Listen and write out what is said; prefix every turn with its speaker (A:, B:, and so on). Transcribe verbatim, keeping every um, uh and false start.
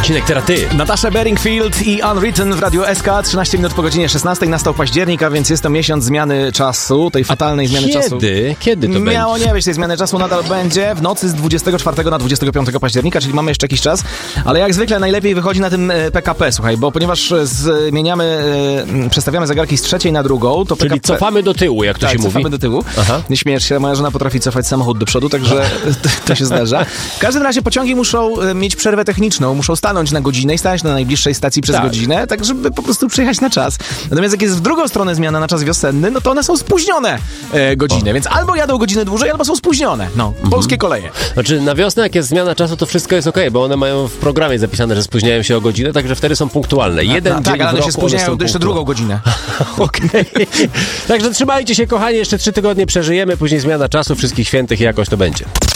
A: odcinek Teraz Ty.
B: Natasza Bedingfield i Unwritten w Radio S K. trzynaście minut po godzinie szesnastej. Nastał październik, a więc jest to miesiąc zmiany czasu, tej fatalnej zmiany
A: Kiedy?
B: czasu.
A: Kiedy? Kiedy to będzie?
B: Miało nie być tej zmiany czasu, nadal będzie w nocy z dwudziestego czwartego na dwudziestego piątego października, czyli mamy jeszcze jakiś czas, ale jak zwykle najlepiej wychodzi na tym P K P, słuchaj, bo ponieważ zmieniamy, przestawiamy zegarki z trzeciej na drugą, to
A: Czyli
B: P K P...
A: cofamy do tyłu, jak to
B: tak,
A: się mówi.
B: cofamy do tyłu.
A: Aha.
B: Nie śmiesz się, moja żona potrafi cofać samochód do przodu, także to się zdarza. W każdym razie pociągi muszą mieć przerwę techniczną, muszą stanąć na godzinę i stać na najbliższej stacji przez
A: tak.
B: godzinę, tak żeby po prostu przyjechać na czas. Natomiast jak jest w drugą stronę zmiana na czas wiosenny, no to one są spóźnione e, godziny, o. więc albo jadą godzinę dłużej, albo są spóźnione. No, mhm. polskie koleje.
A: Znaczy na wiosnę, jak jest zmiana czasu, to wszystko jest okej, okay, bo one mają w programie zapisane, że spóźniają się o godzinę, także wtedy są punktualne. Jeden
B: no,
A: dzień
B: tak, ale
A: w
B: one
A: roku
B: się spóźniają
A: one
B: jeszcze drugą godzinę.
A: Okej. Okay. Także trzymajcie się, kochani, jeszcze trzy tygodnie przeżyjemy, później zmiana czasu, wszystkich świętych i jakoś to będzie.